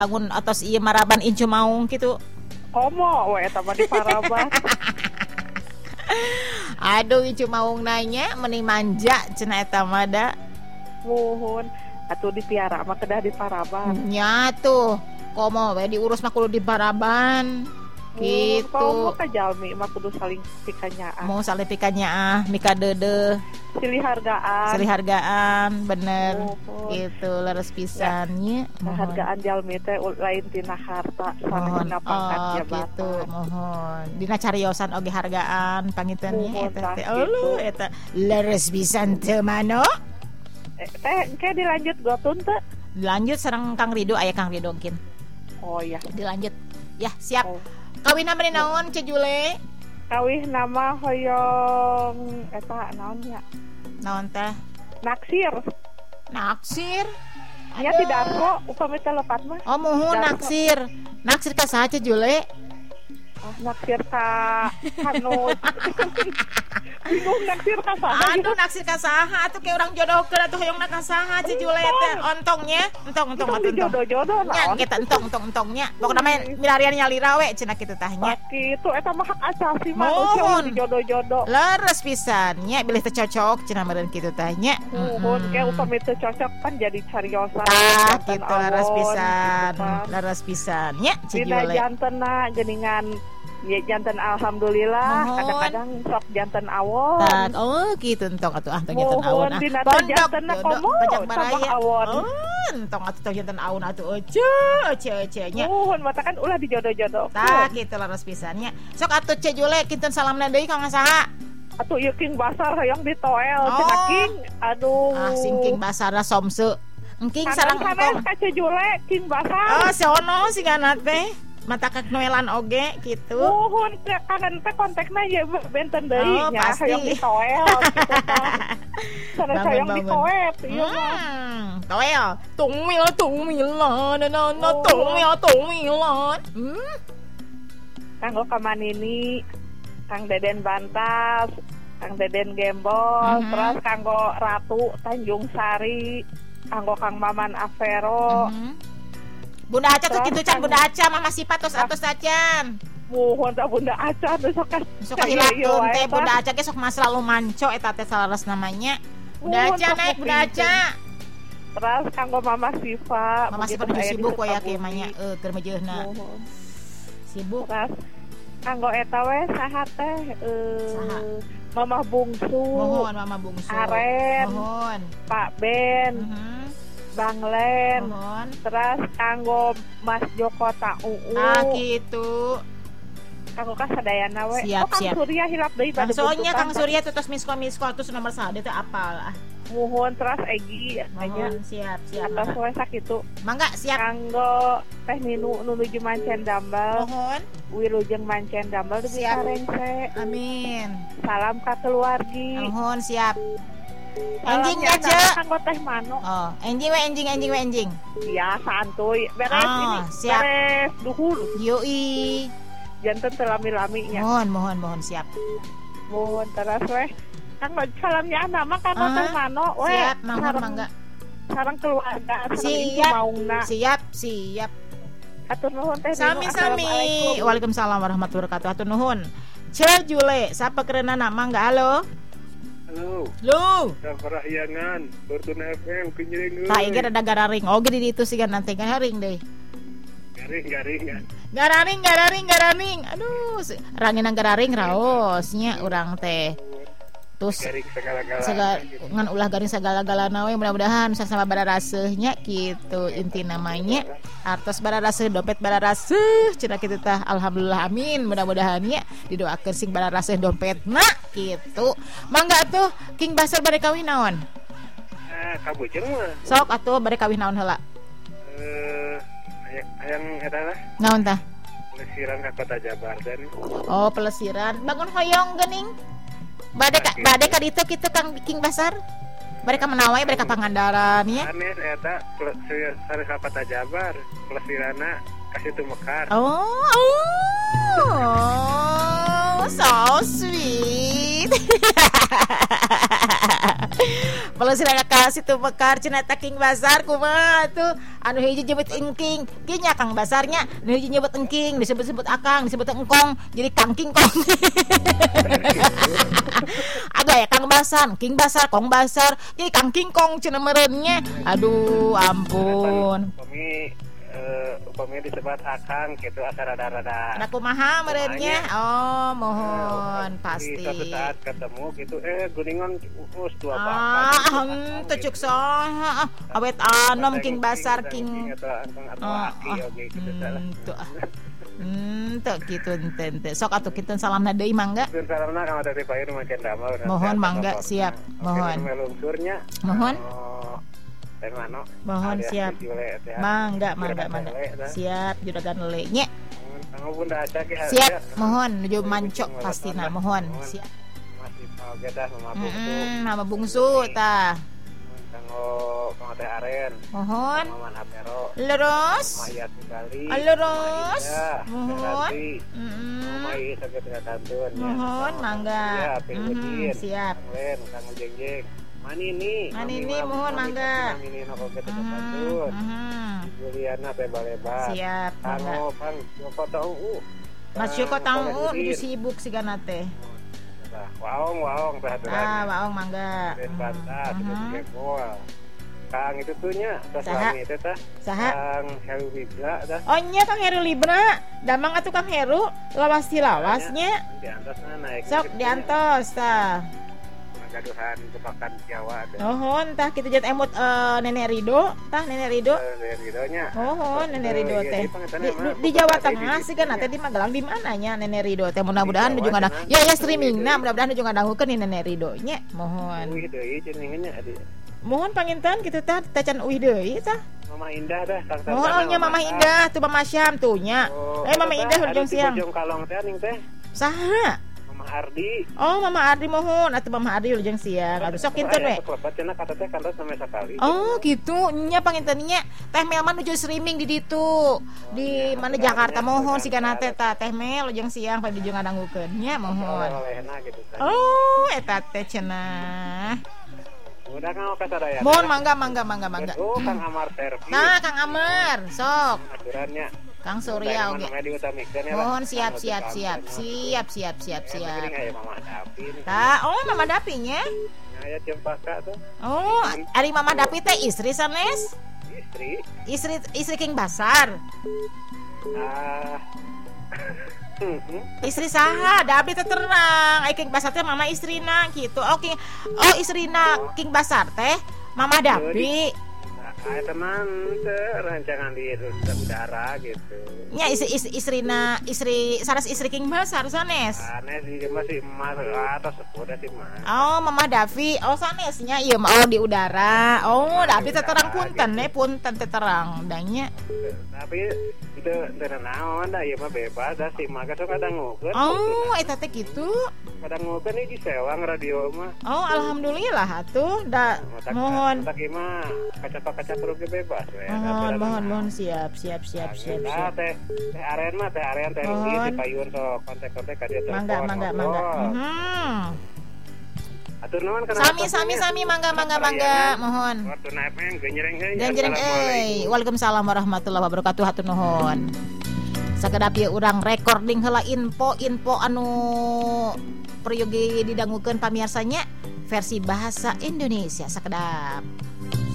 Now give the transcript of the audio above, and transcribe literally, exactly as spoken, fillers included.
bangun atas ieu maraban incu maung kitu. Komo we eta mah di Paraban. Aduh incu maung nanya meni manja cenah eta mah da. Muhun atuh dipiara mah kedah di Paraban. Nya tuh komo we diurus mah kudu di Paraban. Gitu. Komo ka jalmi mah kudu saling pikanyaan. Mau saling pikanya ah mika dede. Silih hargaan. Silih hargaan bener. Muhun. Gitu leres pisannya. Nah, hargaan jalmi teh lain tina harta sanesna pangkat oh, jabatan. Gitu, mohon. Dina cariosan oge hargaan pangitennya eta teh. Gitu. Oh, eta leres pisan teu mano. Eh, teh engke dilanjut gotun teh. Lanjut sareng Kang Rido aya Kang Rido mungkin. Oh iya. Dilanjut. Ya, siap. Oh. Kawinna meni naon Cejule? Kawih nama hoyong eta naon nya? Naon teh? Naksir. Naksir. Nya ti Darso upami teh lepat mah. Oh, muhun naksir. Naksir ka saha Cejule? Oh, naksir ka anu. Bingung naksir ka saha. Aduh naksir ka saha atuh ke urang jodohkeun atuh hoyongna ka saha Cejule teh? Ontongnya, entong entong atuh entong. Jodoh-jodoh nya naon. kita entong entong entongnya. Pokona mah milarian nyalira we cenah kitu tah nya. Kitu eta mah hak asasi manusia mah jodoh-jodoh. Leres pisan nya bilih teu cocok cenah meureun kitu tah nya. Muhun ke upami teu cocok kan jadi cariosan. Tah kitu leres pisan. Leres pisan nya Dina Cejule. jantenna geuningan ya janten alhamdulillah. Mohon. Kadang-kadang sok janten awon. Tak, oh gitu entong atuh ah tong janten awon ah. Dina Pondok jantenna jodoh komo pajak sama baraya. awon. Oh, entong atuh tong janten awon atuh ece ece nya. Muhun mata kan ulah dijodoh-jodoh. Tah kitu leres pisan nya. Sok atuh Cejule kinten salamna deui ka saha? Atuh ieu king basar hoyong ditoel Oh. cenah king. Aduh. Ah singking basara somse. Engking sareng Sanes-sanes engkong. ka Cejule king basar. Oh, sono sigana teh. Mata kak noelan oge gitu. Muhun kangen teh kontakna ye benten deui Oh, nya pasti. hoyong ditoel gitu tah. Sanes Bangun, hoyong bangun. dikoet ieu mah. Hmm, toel. Tumil tumilan, na na Oh. tumil tumilan. Hmm. Kanggo kamanini Kang Deden Bantas, Kang Deden Gembol, Mhm. terus kanggo Ratu Tanjung Sari, kanggo Kang Maman Avero. Mhm. Bunda Aca tuh Terus gitu can kan- Bunda Aca mama sifat tos atos acan. Muhun tah Bunda Aca besok kan. Sok hilakeun teh Bunda Aca ge sok mah selalu manco eta teh salaras namanya. Bunda Muhun Aca sok naik Bunda kuping. Aca. Terus kanggo Mama Siva. Mama begitu sifat nu aya di sibuk we ya Sukabumi. kieu mah nya eh keur mejeuna. Muhun. Sibuk. Terus kanggo eta we saha teh Saha? eh Mama Bungsu, Mohon Mama Bungsu. Aren, Mohon. Pak Ben, Mhm. Bang Len. Mohon. Terus kanggo Mas Joko Tau. Nah gitu. Kanggo kasadayana we. Siap, Oh, Kang siap. Surya hilap deui Kang bade soalnya Kang buntutan. Surya tuh tos miskol miskol terus nomor satu teh apal ah. Muhun terus Egi nya. Mohon siap siap. Atas Mangga. we sakitu. Mangga siap. Kanggo Teh Ninu nu nuju mancen dambal, Mohon. wilujeng mancen dambal di Siap. Karengse. Amin. Salam ka keluargi. Mohon siap. Salam Enjing ya, aja. Kanggo Teh Mano. Oh, enjing we enjing enjing we enjing. Ya santuy. Beres Ah, ini. siap. Beres duhur. Yoi. Janten teu lami-lami nya. Mohon mohon mohon siap. Muhun terus we. Kanggo salamnya nama kanggo Ah, Teh Mano we. Siap, mohon Sareng- mangga. Sareng keluarga, sareng ibu Siap. maungna. Siap, siap. Atur nuhun Teh Ninu. Sami-sami. Assalamualaikum. Waalaikumsalam warahmatullahi wabarakatuh. Hatur nuhun. Ce Jule, sapa kerenana mangga halo. Halo, Lu. Safra Hiangan, Fortuna F M kenyering. Tah ieu ada gararing. Oh gede di itu sih kan nanti garing deui. Garing garing kan. Gararing gararing gararing. Aduh, se- ranginang gararing raos nya urang teh. Terus Garing segala-galanya. segala gitu. ngan ulah garing segala-galana we mudah-mudahan sama bararaseuhnya gitu inti namanya artos bararaseuh dompet bararaseuh cenah kitu tah alhamdulillah amin mudah-mudahan nya didoakeun sing bararaseuh dompetna gitu mangga atuh king basar bade kawin naon Ah, kabujeng mah. sok atuh bade kawin naon heula Eh, aya- hayang eta lah. naon tah Pelesiran ka Kota Jabar dan oh pelesiran bangun hoyong geuning bade ka bade ka ditu kitu kang king basar bade ka Menawai bade ka Pangandaran ya aneh eta ple- se- sare ka Kota Jabar, pelesirana kasih tu Mekar. Oh, oh, so sweet. Pelesiran kasih tuh mekar cenah taking basar kumaha tuh anu hiji nyebut engking kinya kang basarnya anu hiji nyebut engking disebut-sebut akang disebut engkong jadi kang king kong. Agak ya kang basar king basar kong basar jadi kang king kong cenah mereunnya. Aduh ampun. Upami eh, upami disebut akang gitu asa rada-rada. Ada kumaha mereunnya? Oh mohon Di pasti. suatu saat ketemu gitu eh guningan us dua Ah, bakat. hmm, tecuk saha awet anom king basar king. atau atau Ah, aki ah, oge gitu salah. hmm, tuh ah. Hmm, tuh gitu ente ente. Sok atuh kitu salamna deui mangga. Keun salamna ka Teh Payun makin damel. Mohon, mangga, siap. Mohon. Melungsurnya. Mohon. Teh mano. Mohon siap. Mangga mangga mangga. Siap juragan lele nya. Kamu bunda acak ya. Siap, mohon nuju manco pastina mohon. Siap. Masih mau gedah mama bungsu. Hmm, mama bungsu tah. Kanggo Mama Teh Aren. Mohon. Mama Napero. Leros. Mama Yati Bali. Leros. Mohon. Mohon. Mama Hmm. Iya sakit dengan tantun. Mohon mangga. Ya, Mhm, Piludin. siap. Kang Len, Kang Jengjeng. Manini. Manini, mohon, mangga. Manini noko kita ke Mhm, tantun. mhm. Juliana Beba-Leba. Siap, mangga. Kanggo Kang Joko Tau. Mas Joko tahu nuju sibuk sigana teh. Waong waong teh Ah, aturannya. waong mangga. Den bantah Mhm. terus gekol. Kang itu tuh nya teh Saha? suami teh tah. Saha? Kang Heru Wibra tah. Oh nya Kang Heru Libra, damang atuh Kang Heru, lawas ti lawasnya. Di atasna naik. Sok diantos tah. Gaduhan jebakan Jawa ada. Mohon tah kitu jet emut eh, Nenek Rido, tah Nenek Rido. Dari Ridonya. Mohon Nenek Rido Iya, teh. di pengetan Di, emang di- di Jawa bukan Tengah di- sih kan teh di Magelang di mananya Nenek Rido teh mudah-mudahan Di nuju Jawa ngadang. cenah. Ya ya streaming nah mudah-mudahan nuju ngadangukeun ni Nenek Rido nya. Mohon. Wih deui ceningnya adi. Mohon panginten kitu tah tacan uih deui tah. Mama Indah dah Kang Mohon Tantana, nya Mama Indah tuh Mama Syam tuh nya. Oh, Eh Mama eta Indah teh hujung anu di siang. Bojong Kalong teh ning teh. Saha? Mama Ardi. Oh Mama Ardi mohon atuh Mama Ardi hujung siang. Aduh sok kinten we. Kelebat cenah kata teh kantos sampai sekali. Oh gitu nya pangintennya Teh Mel mah nuju streaming di ditu di mana Jakarta mohon sigana teh tah Teh Mel jeung siang pada nuju ngadangukeun nya mohon. Oleh-olehna gitu teh. Oh eta teh cenah. Udah Kang ka sadaya. Mohon mangga mangga mangga mangga. Oh Kang Amar Servi. Nah Kang Amer sok Aturannya. Kang Surya oge. Mohon siap siap siap siap siap siap siap. Kayak Mama Dapi. Tah oh Mama Dapi nya. Aya cempaka tuh. Oh ari Mama Dapi teh istri sanes. Istri. Istri istri King Basar. Ah. Istri saha? Dapi teh terang. Ai King Basar teh mama istrina gitu. Oke. Oh, istrina King Basar teh Mama Dapi. Aya teman teh rancangan di udara gitu. Nya istri, istri istrina istri sanes istri King Basar sanes. Aneh sih masih emas atas sepeda sih mas. Oh, Mama Davi. Oh, sanesnya ieu mah oh di udara. Oh, Dapi teh terang punten nih, punten teh terang. Danya. Tapi itu dengan naon dah ieu mah bebas dah si mah sok kadangukeun. Oh, eta teh kitu. Kadangukeun ieu disewang radio mah. Oh, alhamdulillah atuh. Da mohon. Tak ieu mah kaca-kaca rugi bebas we. Mohon, mohon, mohon siap, siap, siap, siap, Nah, siap. teh teh aren mah teh aren teh rugi Mohon. di payun sok kontak-kontak ka dia telepon. Mangga, mangga, mangga. ngobrol. Mhm. Atur nuhun kana Sami, sami, sami, mangga, mangga, mangga. Mohon. Waktu naik mah genjreng euy. Dan jeneng euy. Waalaikumsalam warahmatullahi wabarakatuh. Hatur nuhun. Sakedap ieu urang recording heula info-info anu peryogi didangukeun pamiarsanya versi bahasa Indonesia sakedap.